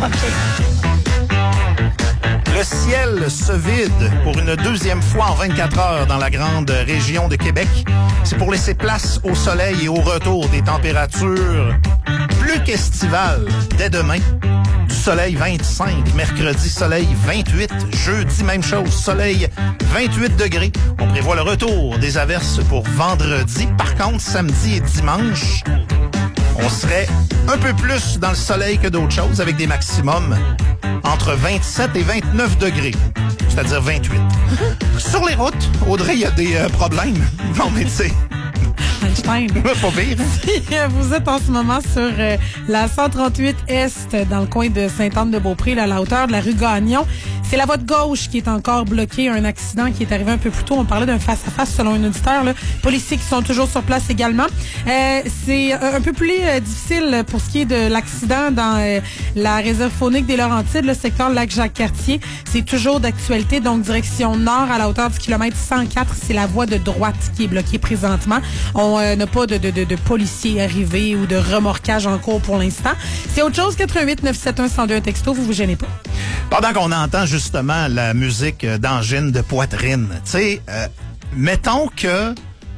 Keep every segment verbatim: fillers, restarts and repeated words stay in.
Le ciel se vide pour une deuxième fois en vingt-quatre heures dans la grande région de Québec. C'est pour laisser place au soleil et au retour des températures plus qu'estivales dès demain. Du soleil vingt-cinq, mercredi soleil vingt-huit, jeudi même chose, soleil vingt-huit degrés. On prévoit le retour des averses pour vendredi. Par contre, samedi et dimanche, on serait un peu plus dans le soleil que d'autres choses avec des maximums entre vingt-sept et vingt-neuf degrés, c'est-à-dire vingt-huit. Sur les routes, Audrey, il y a des euh, problèmes. Non, mais tu sais... Einstein. Pas pire. Vous êtes en ce moment sur euh, la cent trente-huit Est, dans le coin de Sainte-Anne-de-Beaupré, là, à la hauteur de la rue Gagnon. C'est la voie de gauche qui est encore bloquée. Un accident qui est arrivé un peu plus tôt. On parlait d'un face-à-face selon un auditeur. Là. Policiers qui sont toujours sur place également. Euh, c'est un peu plus euh, difficile pour ce qui est de l'accident dans euh, la réserve faunique des Laurentides, le secteur Lac-Jacques-Cartier. C'est toujours d'actualité. Donc, direction nord à la hauteur du kilomètre cent quatre. C'est la voie de droite qui est bloquée présentement. On euh, n'a pas de, de, de, de policiers arrivés ou de remorquage en cours pour l'instant. C'est autre chose. quatre-vingt-huit neuf cent soixante-un cent deux, un texto. Vous vous gênez pas. Pendant qu'on entend justement la musique d'angine de poitrine, tu sais, euh, mettons que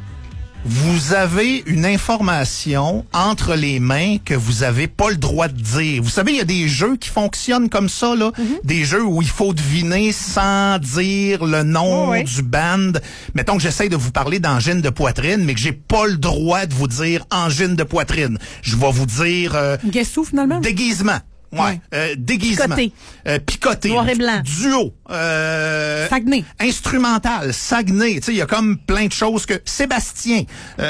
vous avez une information entre les mains que vous avez pas le droit de dire. Vous savez, il y a des jeux qui fonctionnent comme ça, là. Mm-hmm. Des jeux où il faut deviner sans dire le nom oh, oui. du band. Mettons que j'essaie de vous parler d'angine de poitrine, mais que j'ai pas le droit de vous dire angine de poitrine. Je vais vous dire... Euh, Guessou, finalement? Déguisement. Ouais, ouais. Euh, déguisement. Picoté. Euh, picoté. Noir et blanc. Duo. Euh, Saguenay. Instrumental. Saguenay. Tu sais, il y a comme plein de choses que... Sébastien. Euh,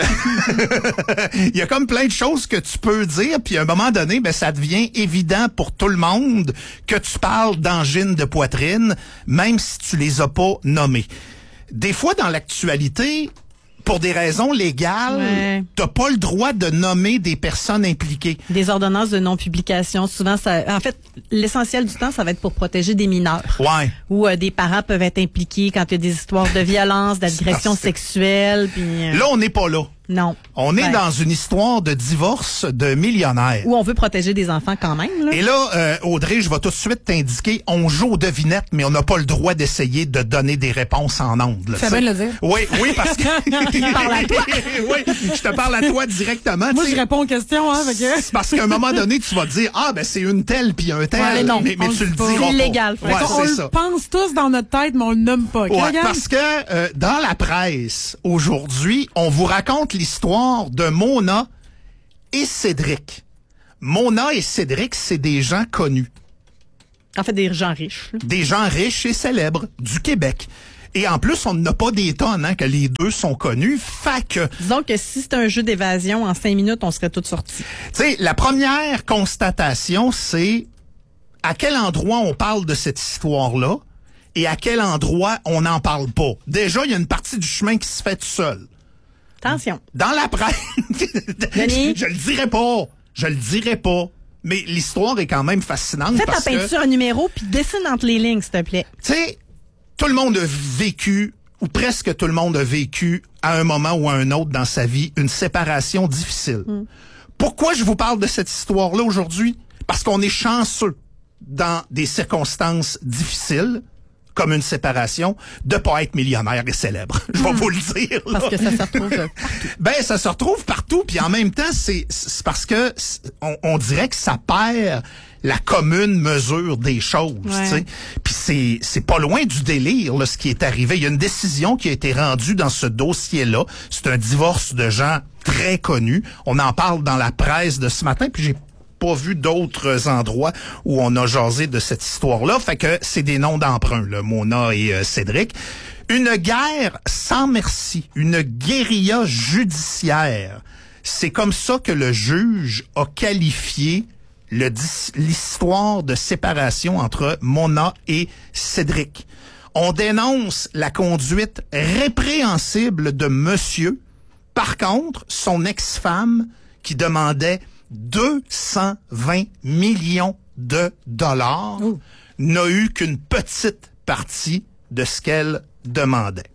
il y a comme plein de choses que tu peux dire, puis à un moment donné, ben ça devient évident pour tout le monde que tu parles d'angine de poitrine, même si tu les as pas nommées. Des fois, dans l'actualité... Pour des raisons légales, ouais. t'as pas le droit de nommer des personnes impliquées. Des ordonnances de non-publication, souvent, ça, en fait, l'essentiel du temps, ça va être pour protéger des mineurs. Ouais. Ou euh, des parents peuvent être impliqués quand il y a des histoires de violence, d'agression sexuelle. Puis, euh... Là, on n'est pas là. Non. On est ouais. dans une histoire de divorce de millionnaires. Où on veut protéger des enfants quand même. Là. Et là, euh, Audrey, je vais tout de suite t'indiquer, on joue aux devinettes, mais on n'a pas le droit d'essayer de donner des réponses en ondes. C'est bien de le dire. Oui, oui, parce que... Je parle à toi. Oui, je te parle à toi directement. Moi, je réponds aux questions. Hein, avec... C'est parce qu'à un moment donné, tu vas dire, ah, ben c'est une telle puis un tel, ouais, non, mais, mais tu le diras pas. C'est illégal. Ouais, on c'est le ça. pense tous dans notre tête, mais on le nomme pas. Ouais, parce que euh, dans la presse, aujourd'hui, on vous raconte l'histoire de Mona et Cédric. Mona et Cédric, c'est des gens connus. En fait, des gens riches. Là. Des gens riches et célèbres du Québec. Et en plus, on n'a pas des tonnes hein, que les deux sont connus. Fait que... Disons que si c'était un jeu d'évasion, en cinq minutes, on serait tous sortis. Tu sais, la première constatation, c'est à quel endroit on parle de cette histoire-là et à quel endroit on n'en parle pas. Déjà, il y a une partie du chemin qui se fait tout seul. Attention. Dans la presse... Denis? Je, je le dirais pas. Je le dirais pas. Mais l'histoire est quand même fascinante. Fais parce ta peinture que, un numéro puis dessine entre les lignes, s'il te plaît. Tu sais, tout le monde a vécu, ou presque tout le monde a vécu, à un moment ou à un autre dans sa vie, une séparation difficile. Mm. Pourquoi je vous parle de cette histoire-là aujourd'hui? Parce qu'on est chanceux dans des circonstances difficiles, comme une séparation, de pas être millionnaire et célèbre. Je vais mmh. vous le dire. Là. Parce que ça se retrouve partout. Ben, ça se retrouve partout, puis en même temps, c'est, c'est parce que c'est, on, on dirait que ça perd la commune mesure des choses, ouais. tu sais. Puis c'est c'est pas loin du délire là, ce qui est arrivé. Il y a une décision qui a été rendue dans ce dossier-là. C'est un divorce de gens très connus. On en parle dans la presse de ce matin, puis j'ai pas vu d'autres endroits où on a jasé de cette histoire-là. Fait que c'est des noms d'emprunt, là, Mona et euh, Cédric. Une guerre sans merci, une guérilla judiciaire. C'est comme ça que le juge a qualifié le, l'histoire de séparation entre Mona et Cédric. On dénonce la conduite répréhensible de monsieur. Par contre, son ex-femme qui demandait deux cent vingt millions de dollars Ouh. n'a eu qu'une petite partie de ce qu'elle demandait.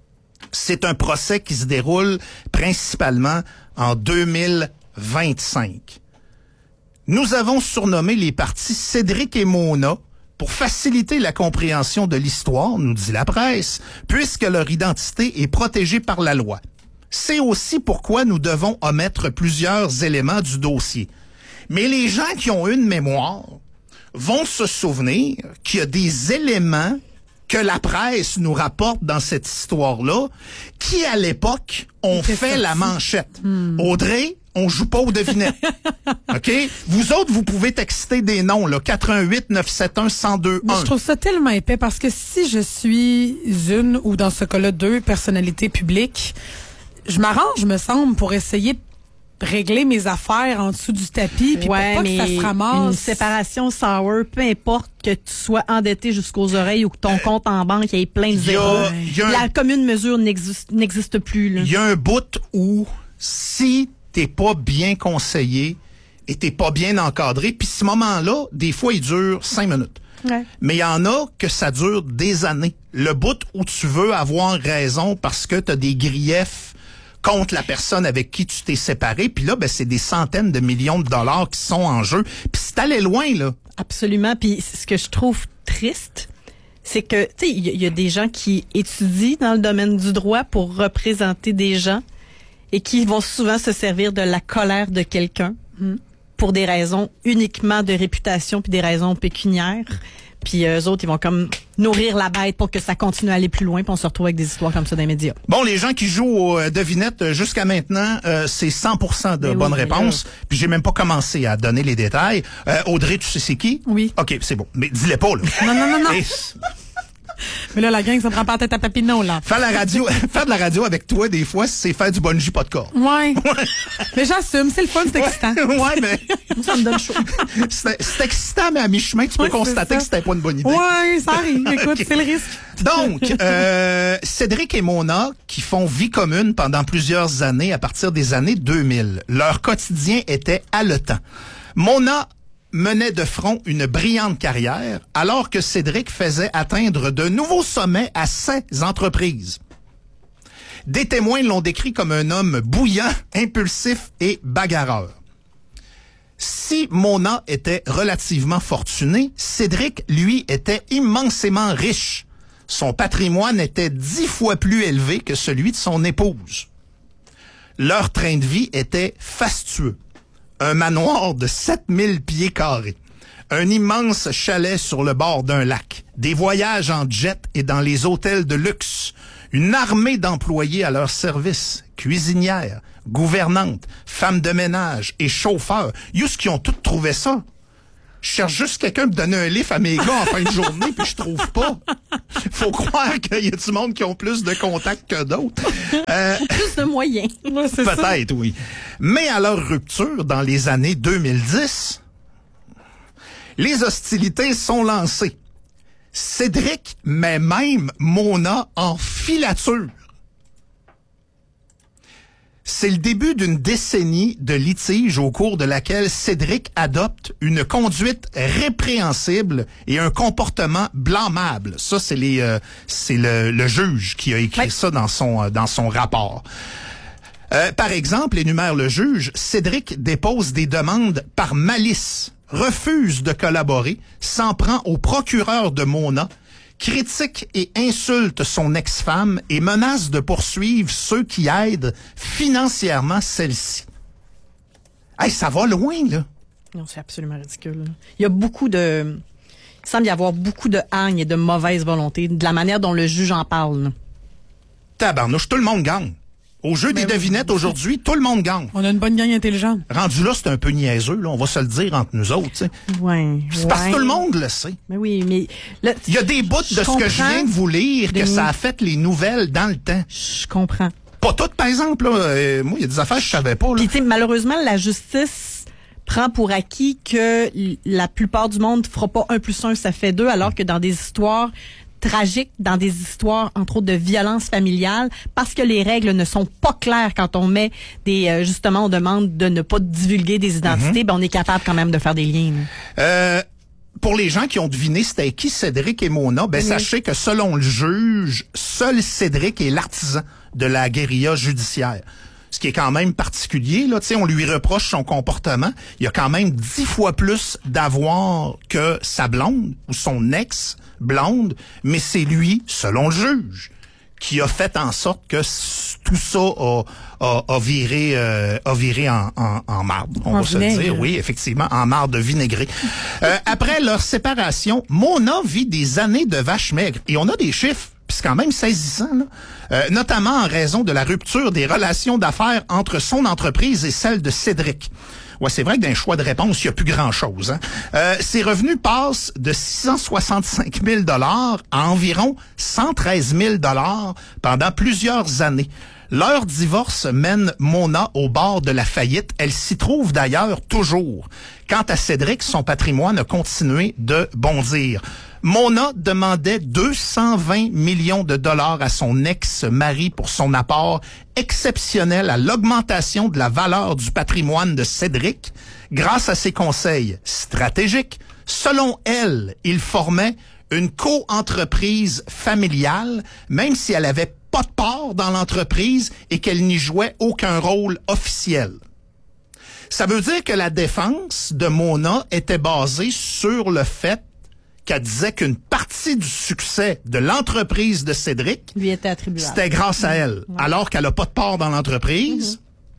C'est un procès qui se déroule principalement en deux mille vingt-cinq. Nous avons surnommé les parties Cédric et Mona pour faciliter la compréhension de l'histoire, nous dit la presse, puisque leur identité est protégée par la loi. C'est aussi pourquoi nous devons omettre plusieurs éléments du dossier. Mais les gens qui ont une mémoire vont se souvenir qu'il y a des éléments que la presse nous rapporte dans cette histoire-là qui, à l'époque, ont fait sorti. La manchette. Hmm. Audrey, on joue pas aux devinettes. OK? Vous autres, vous pouvez texter des noms, là. quatre un huit neuf sept un un zéro deux un. Je trouve ça tellement épais parce que si je suis une, ou dans ce cas-là, deux personnalités publiques, je m'arrange, me semble, pour essayer de régler mes affaires en dessous du tapis, puis ouais, pour pas que ça se ramasse. Une séparation sour, peu importe que tu sois endetté jusqu'aux oreilles ou que ton euh, compte en banque ait plein de zéros. La un, commune mesure n'existe, n'existe plus. Il y a un bout où, si t'es pas bien conseillé et t'es pas bien encadré, puis ce moment-là, des fois, il dure cinq minutes. Ouais. Mais il y en a que ça dure des années. Le bout où tu veux avoir raison parce que t'as des griefs contre la personne avec qui tu t'es séparé. Puis là, ben c'est des centaines de millions de dollars qui sont en jeu. Puis c'est allé loin, là. Absolument. Puis ce que je trouve triste, c'est que, tu sais, il y, y a des gens qui étudient dans le domaine du droit pour représenter des gens et qui vont souvent se servir de la colère de quelqu'un mm. pour des raisons uniquement de réputation puis des raisons pécuniaires. Puis eux autres, ils vont comme nourrir la bête pour que ça continue à aller plus loin, puis on se retrouve avec des histoires comme ça dans les médias. Bon, les gens qui jouent aux euh, devinettes jusqu'à maintenant, euh, c'est cent pour cent de mais bonnes oui, réponses. Puis j'ai même pas commencé à donner les détails. Euh, Audrey, tu sais c'est qui? Oui. OK, c'est bon. Mais dis-les pas, là. Non, non, non, non. Et... Mais là, la gang, ça prend pas la tête à Papineau, là. Faire la radio, faire de la radio avec toi, des fois, c'est faire du bungee pas de corps. Ouais. Mais j'assume, c'est le fun, c'est excitant. Ouais, mais. Ça me donne chaud. C'est, c'est excitant, mais à mi-chemin, tu peux ouais, constater que c'était pas une bonne idée. Ouais, ça arrive. Écoute, okay. C'est le risque. Donc, euh, Cédric et Mona, qui font vie commune pendant plusieurs années à partir des années deux mille. Leur quotidien était haletant. Mona menait de front une brillante carrière, alors que Cédric faisait atteindre de nouveaux sommets à ses entreprises. Des témoins l'ont décrit comme un homme bouillant, impulsif et bagarreur. Si Mona était relativement fortuné, Cédric, lui, était immensément riche. Son patrimoine était dix fois plus élevé que celui de son épouse. Leur train de vie était fastueux. Un manoir de sept mille pieds carrés, un immense chalet sur le bord d'un lac, des voyages en jet et dans les hôtels de luxe, une armée d'employés à leur service, cuisinières, gouvernantes, femmes de ménage et chauffeurs. Yous qui ont tous trouvé ça. Je cherche juste quelqu'un pour me donner un lift à mes gars en fin de journée, puis je trouve pas. Faut croire qu'il y a du monde qui ont plus de contacts que d'autres. Euh, plus de moyens. Ouais, c'est peut-être, ça. Oui. Mais à leur rupture, dans les années deux mille dix, les hostilités sont lancées. Cédric met même Mona en filature. C'est le début d'une décennie de litige au cours de laquelle Cédric adopte une conduite répréhensible et un comportement blâmable. Ça, c'est les, euh, c'est le, le juge qui a écrit oui. ça dans son, dans son rapport. Euh, par exemple, énumère le juge, Cédric dépose des demandes par malice, refuse de collaborer, s'en prend au procureur de Mona, critique et insulte son ex-femme et menace de poursuivre ceux qui aident financièrement celle-ci. Hey, ça va loin, là. Non, c'est absolument ridicule. Il y a beaucoup de... Il semble y avoir beaucoup de haine et de mauvaise volonté de la manière dont le juge en parle. Là. Tabarnouche, tout le monde gagne. Au jeu ben des oui. devinettes, aujourd'hui, tout le monde gagne. On a une bonne gang intelligente. Rendu là, c'est un peu niaiseux, là. On va se le dire entre nous autres, tu sais. Ouais. C'est ouais. parce que tout le monde le sait. Mais oui, mais... Là, il y a des bouts de ce que je viens de vous lire que de... ça a fait les nouvelles dans le temps. Je comprends. Pas toutes, par exemple, là. Euh, moi, il y a des affaires que je savais pas, là. Puis, tu sais, malheureusement, la justice prend pour acquis que la plupart du monde fera pas un plus un, ça fait deux, alors que dans des histoires tragiques, dans des histoires, entre autres, de violence familiale, parce que les règles ne sont pas claires quand on met des, euh, justement, on demande de ne pas divulguer des identités, mm-hmm. ben on est capable quand même de faire des liens. Euh, pour les gens qui ont deviné c'était qui Cédric et Mona, ben mm-hmm. sachez que selon le juge, seul Cédric est l'artisan de la guérilla judiciaire. ce qui est quand même particulier. Là, tu sais, on lui reproche son comportement. Il y a quand même dix fois plus d'avoir que sa blonde ou son ex-blonde, mais c'est lui, selon le juge, qui a fait en sorte que tout ça a, a, a viré, euh, a viré en, en, en marde. On en va vinaigre. se dire, oui, effectivement, en marde vinaigrée. euh, après leur séparation, Mona vit des années de vache maigre. Et on a des chiffres, puis c'est quand même saisissant, là. Euh, notamment en raison de la rupture des relations d'affaires entre son entreprise et celle de Cédric. Ouais, c'est vrai que dans les choix de réponse, il n'y a plus grand-chose. Hein? Euh, ses revenus passent de six cent soixante-cinq mille dollars à environ cent treize mille dollars pendant plusieurs années. Leur divorce mène Mona au bord de la faillite. Elle s'y trouve d'ailleurs toujours. Quant à Cédric, son patrimoine a continué de bondir. Mona demandait deux cent vingt millions de dollars à son ex-mari pour son apport exceptionnel à l'augmentation de la valeur du patrimoine de Cédric. Grâce à ses conseils stratégiques, selon elle, il formait une co-entreprise familiale, même si elle avait pas de part dans l'entreprise et qu'elle n'y jouait aucun rôle officiel. Ça veut dire que la défense de Mona était basée sur le fait qu'elle disait qu'une partie du succès de l'entreprise de Cédric lui était attribuable. C'était grâce à elle, Ouais. alors qu'elle a pas de part dans l'entreprise. Mm-hmm.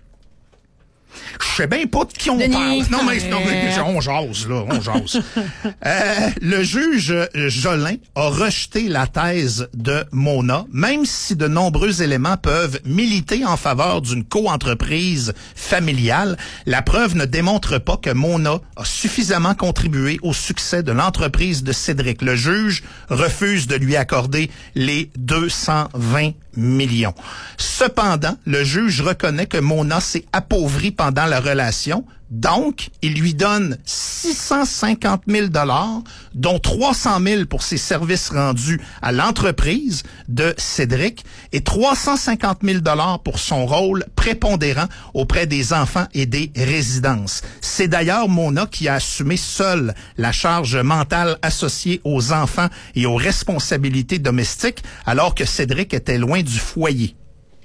Je sais bien pas de qui on Denis. parle. Non, mais, non, mais Euh. on jase, là, on jase. euh, le juge Jolin a rejeté la thèse de Mona, même si de nombreux éléments peuvent militer en faveur d'une co-entreprise familiale. La preuve ne démontre pas que Mona a suffisamment contribué au succès de l'entreprise de Cédric. Le juge refuse de lui accorder les deux cent vingt millions. Cependant, le juge reconnaît que Mona s'est appauvrie pendant la relation, donc il lui donne six cent cinquante mille dollars, dont trois cent mille pour ses services rendus à l'entreprise de Cédric et trois cent cinquante mille dollars pour son rôle prépondérant auprès des enfants et des résidences. C'est d'ailleurs Mona qui a assumé seule la charge mentale associée aux enfants et aux responsabilités domestiques, alors que Cédric était loin du foyer.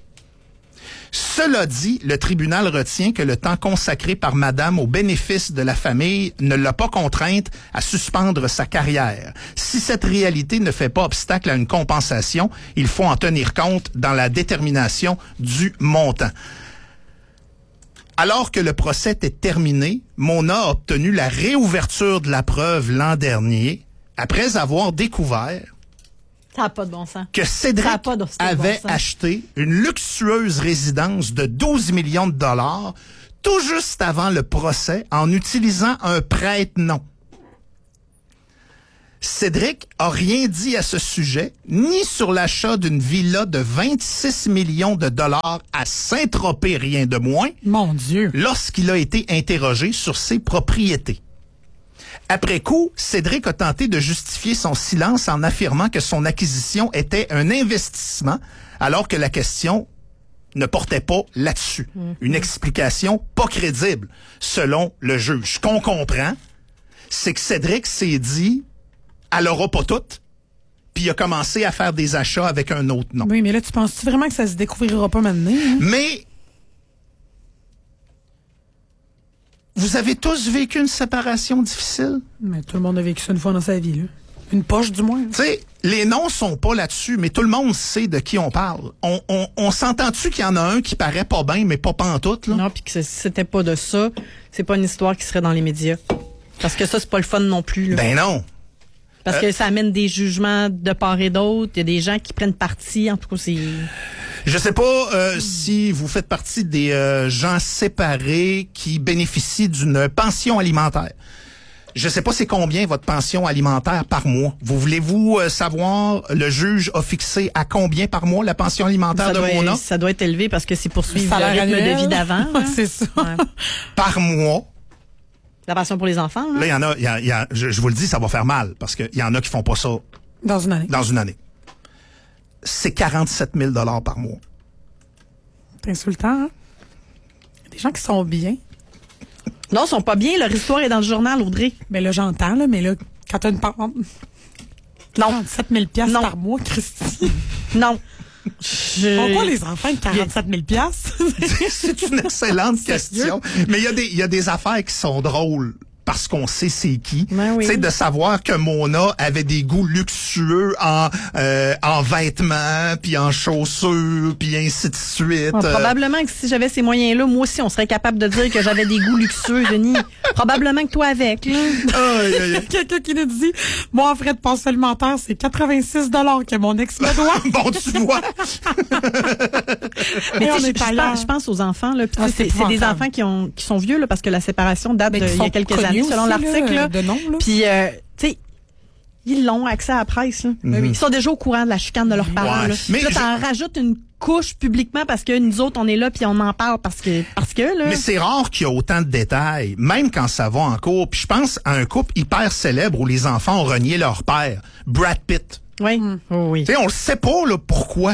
Cela dit, le tribunal retient que le temps consacré par Madame au bénéfice de la famille ne l'a pas contrainte à suspendre sa carrière. Si cette réalité ne fait pas obstacle à une compensation, il faut en tenir compte dans la détermination du montant. Alors que le procès était terminé, Mona a obtenu la réouverture de la preuve l'an dernier, après avoir découvert Ça n'a pas de bon sens. que Cédric Ça a pas de- de avait bon sens. acheté une luxueuse résidence de douze millions de dollars tout juste avant le procès en utilisant un prête-nom. Cédric a rien dit à ce sujet, ni sur l'achat d'une villa de vingt-six millions de dollars à Saint-Tropez, rien de moins, Mon Dieu. lorsqu'il a été interrogé sur ses propriétés. Après coup, Cédric a tenté de justifier son silence en affirmant que son acquisition était un investissement, alors que la question ne portait pas là-dessus. Mm-hmm. Une explication pas crédible, selon le juge. Ce qu'on comprend, c'est que Cédric s'est dit, elle aura pas toutes, puis il a commencé à faire des achats avec un autre nom. Oui, mais là, tu penses-tu vraiment que ça se découvrira pas maintenant? Hein? Mais vous avez tous vécu une séparation difficile? Mais tout le monde a vécu ça une fois dans sa vie, là. Une poche, du moins. Tu sais, les noms sont pas là-dessus, mais tout le monde sait de qui on parle. On, on, on s'entend-tu qu'il y en a un qui paraît pas bien, mais pas pantoute, là? Non, puis que si c'était pas de ça, c'est pas une histoire qui serait dans les médias. Parce que ça, c'est pas le fun non plus, là. Ben non. Parce euh, que ça amène des jugements de part et d'autre. Il y a des gens qui prennent parti. En tout cas, c'est... Je sais pas euh, si vous faites partie des euh, gens séparés qui bénéficient d'une pension alimentaire. Je sais pas c'est combien votre pension alimentaire par mois. Vous voulez-vous euh, savoir, le juge a fixé à combien par mois la pension alimentaire ça de doit, Mona? ça doit être élevé parce que c'est poursuivre le Salaire rythme annuel. de vie d'avant. Ouais, hein. c'est ça. Ouais. Par mois. La pension pour les enfants. Hein? Là, il y en a, il y a, il y a je, je vous le dis, ça va faire mal parce qu'il y en a qui font pas ça Dans une année. dans une année. C'est quarante-sept mille dollars par mois. C'est insultant, hein? Il y a des gens qui sont bien. Non, ils sont pas bien. Leur histoire est dans le journal, Audrey. Mais là, j'entends, là, mais là, quand t'as une part... Non. trente-sept mille piastres Non. par mois, Christy. Non. Je... Pourquoi les enfants de quarante-sept mille piastres? C'est une excellente question. Mais il y a des, il y a des affaires qui sont drôles. Parce qu'on sait c'est qui. Ben oui. Tu sais, de savoir que Mona avait des goûts luxueux en euh, en vêtements, puis en chaussures, puis ainsi de suite. Bon, probablement que si j'avais ces moyens-là, moi aussi, on serait capable de dire que j'avais des goûts luxueux, Denis. Probablement que toi avec. Là. Aïe, aïe, aïe. Quelqu'un qui nous dit, moi, en frais de passe alimentaire, c'est quatre-vingt-six dollars que mon ex me doit. Bon, tu vois. Mais Et on je, est je, ailleurs. pense, je pense aux enfants. Là, puis Ah, tu sais, c'est c'est, c'est des épouvantable. enfants qui, ont, qui sont vieux là, parce que la séparation date Mais de, qui il y a sont quelques connus années, selon aussi, l'article. là, Là. de nom, là. Puis, euh, tu sais, ils l'ont accès à la presse. Là. Ben oui. Ils sont déjà au courant de la chicane de leurs parents. Ouais. Là. Mais Puis là, je- t'en rajoutes une couche publiquement parce que nous autres, on est là puis on en parle parce que, parce que là. Mais c'est rare qu'il y a autant de détails, même quand ça va en cours. Puis je pense à un couple hyper célèbre où les enfants ont renié leur père, Brad Pitt. Oui. Oh, oui. Tu sais, on le sait pas, là, pourquoi.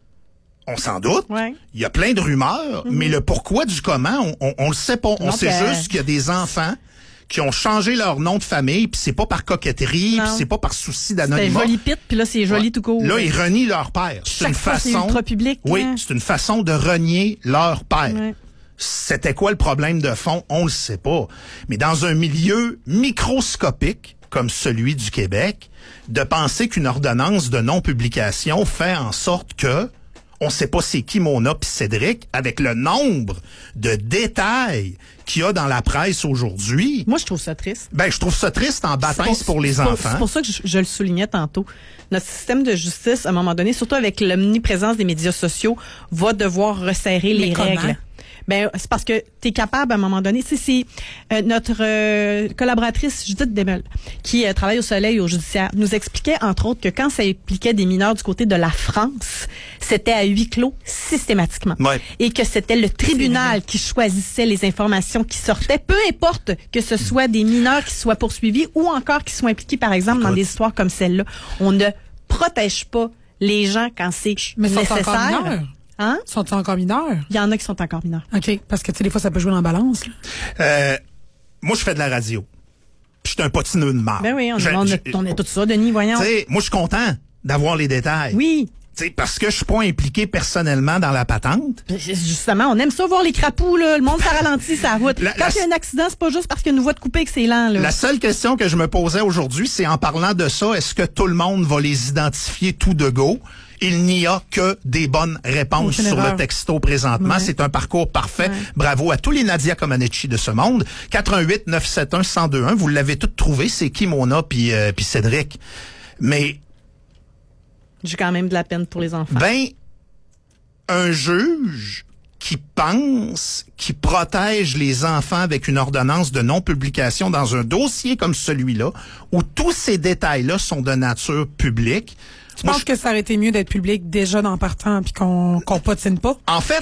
On s'en doute. Ouais. Il y a plein de rumeurs, mais le pourquoi du comment, on, on, on le sait pas. On Non, sait puis, euh, juste qu'il y a des enfants qui ont changé leur nom de famille, puis c'est pas par coquetterie, Non. puis c'est pas par souci C'était d'anonymat. joli pit, puis là, c'est joli Ouais. tout court. Là, ils renient leur père. C'est Chaque une fois, c'est façon. ultra public. Oui, hein. c'est une façon de renier leur père. Ouais. C'était quoi le problème de fond? On le sait pas. Mais dans un milieu microscopique, comme celui du Québec, de penser qu'une ordonnance de non-publication fait en sorte que on sait pas c'est qui Mona pis Cédric, avec le nombre de détails qu'il y a dans la presse aujourd'hui. Moi, je trouve ça triste. Ben, je trouve ça triste en baptême C'est pour, les c'est pour- enfants. C'est pour ça que je, je le soulignais tantôt. Notre système de justice, à un moment donné, surtout avec l'omniprésence des médias sociaux, va devoir resserrer Mais les comment? règles. Ben, c'est parce que tu es capable à un moment donné. Tu sais, c'est euh, notre euh, collaboratrice Judith Demel, qui euh, travaille au Soleil au judiciaire, nous expliquait entre autres que quand ça impliquait des mineurs du côté de la France, c'était à huis clos systématiquement. Ouais. Et que c'était le tribunal qui choisissait les informations qui sortaient, peu importe que ce soit des mineurs qui soient poursuivis ou encore qui soient impliqués, par exemple, dans Écoute. des histoires comme celle-là. On ne protège pas les gens quand c'est Mais ils sont encore nécessaire. mineurs. Hein? Sont-ils encore mineurs? Il y en a qui sont encore mineurs. OK. Parce que, tu sais, des fois, ça peut jouer dans la balance, là. Euh, moi, je fais de la radio. Puis je suis un potineux de marde. Ben oui, on, Je- on, a, je- on a tout ça, Denis, voyons. Tu sais, moi, je suis content d'avoir les détails. Oui. Tu sais, parce que je suis pas impliqué personnellement dans la patente. Justement, on aime ça voir les crapauds, là. Le monde, ça ralentit sa route. La- Quand la- il y a un accident, c'est pas juste parce qu'il y a une voie de coupée que c'est lent, là. La seule question que je me posais aujourd'hui, c'est en parlant de ça, est-ce que tout le monde va les identifier tout de go? Il n'y a que des bonnes réponses Aucune sur erreur. le texto présentement. Ouais. C'est un parcours parfait. Ouais. Bravo à tous les Nadia Comaneci de ce monde. quatre un huit neuf sept un un zéro deux un. Vous l'avez tout trouvé. C'est qui Mona puis euh, puis Cédric. Mais J'ai quand même de la peine pour les enfants. ben, un juge qui pense, qui protège les enfants avec une ordonnance de non-publication dans un dossier comme celui-là, où tous ces détails-là sont de nature publique. Je Moi, pense que ça aurait été mieux d'être public déjà dans partant puis qu'on qu'on patine pas. En fait,